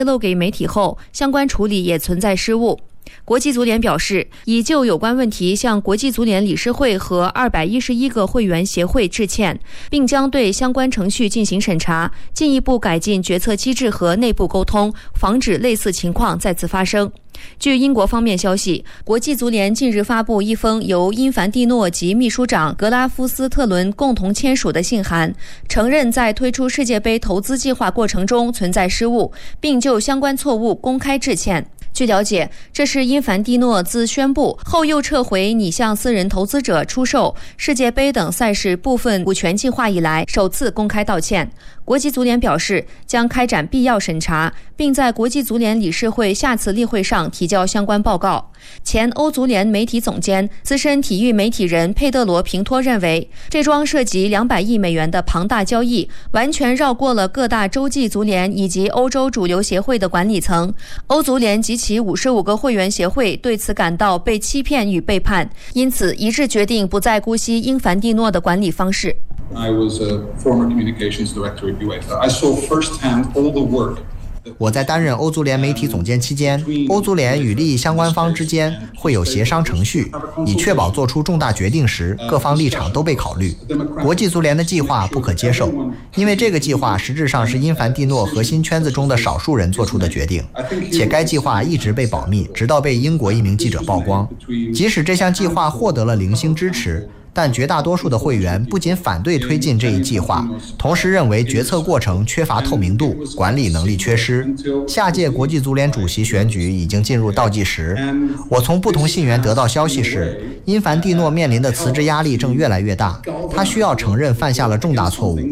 露给媒体后，相关处理也存在失误。国际足联表示，已就有关问题向国际足联理事会和211个会员协会致歉，并将对相关程序进行审查，进一步改进决策机制和内部沟通，防止类似情况再次发生。据英国方面消息，国际足联近日发布一封由因凡蒂诺及秘书长格拉夫斯特伦共同签署的信函，承认在推出世界杯投资计划过程中存在失误，并就相关错误公开致歉。据了解，这是因凡蒂诺自宣布后又撤回拟向私人投资者出售世界杯等赛事部分股权计划以来首次公开道歉。国际足联表示，将开展必要审查，并在国际足联理事会下次例会上提交相关报告。前欧足联媒体总监、资深体育媒体人佩德罗·平托认为，这桩涉及200亿美元的庞大交易完全绕过了各大洲际足联以及欧洲主流协会的管理层。欧足联及其55个会员协会对此感到被欺骗与背叛，因此一致决定不再姑息因凡蒂诺的管理方式。 I was a former communications director at UEFA. I saw firsthand all the work. 我在担任欧足联媒体总监期间，欧足联与利益相关方之间会有协商程序，以确保做出重大决定时各方立场都被考虑。国际足联的计划不可接受，因为这个计划实质上是因凡蒂诺核心圈子中的少数人做出的决定，且该计划一直被保密，直到被英国一名记者曝光。即使这项计划获得了零星支持，但绝大多数的会员不仅反对推进这一计划，同时认为决策过程缺乏透明度，管理能力缺失。下届国际足联主席选举已经进入倒计时。我从不同信源得到消息是，因凡蒂诺面临的辞职压力正越来越大，他需要承认犯下了重大错误。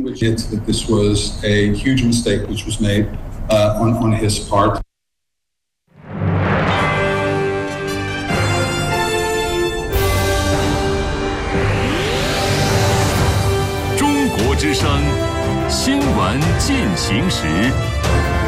之声新闻进行时。